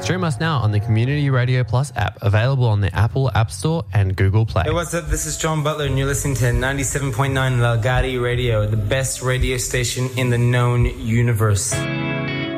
Stream us now on the Community Radio Plus app, available on the Apple App Store and Google Play. Hey, what's up? This is John Butler, and you're listening to 97.9 Lalgadi Radio, the best radio station in the known universe.